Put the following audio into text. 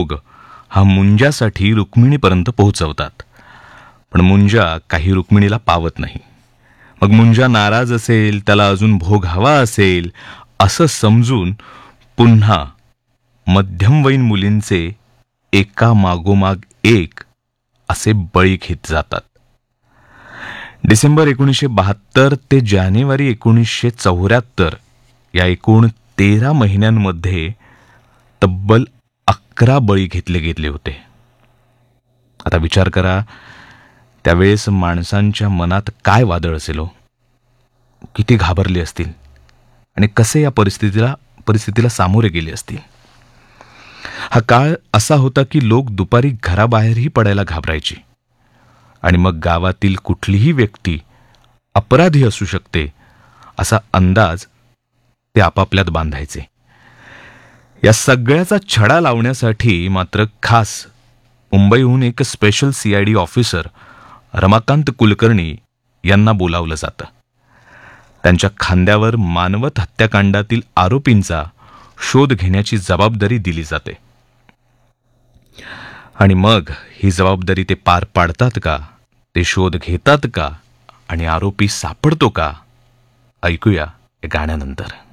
भोग हा मुंजासाठी रुक्मिणीपर्यंत पोहोचवतात. पण मुंजा काही रुक्मिणीला पावत नाही. मग मुंजा नाराज असेल, त्याला अजून भोग हवा असेल असं समजून पुन्हा मध्यमवयीन मुलींचे एका मागोमाग एक असे बळी घेत जातात. डिसेंबर 1972 ते जानेवारी 1974 या एकूण 13 महिन्यांमध्ये तब्बल 11 बळी घेतले गेले होते. आता विचार करा, त्यावेळेस माणसांच्या मनात काय वादळ असेल हो? किती घाबरले असतील आणि कसे या परिस्थितीला सामोरे गेले असतील. हा काळ असा होता की लोक दुपारी घराबाहेरही पडायला घाबरायचे आणि मग गावातील कुठलीही व्यक्ती अपराधी असू शकते असा अंदाज ते आपापल्यात बांधायचे. या सगळ्याचा छडा लावण्यासाठी मात्र खास मुंबईहून एक special CID officer Ramakant Kulkarni यांना बोलावलं जातं. त्यांच्या खांद्यावर मानवत हत्याकांडातील आरोपींचा शोध घेण्याची जबाबदारी दिली जाते. आणि मग ही जबाबदारी ते पार पाडतात का? ते शोध घेतात का? आणि आरोपी सापडतो का? ऐकूया या गाण्यानंतर.